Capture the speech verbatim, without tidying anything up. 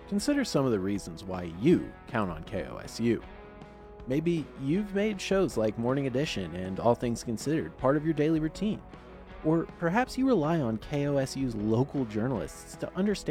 Consider some of the reasons why you count on K O S U. Maybe you've made shows like Morning Edition and All Things Considered part of your daily routine. Or perhaps you rely on K O S U's local journalists to understand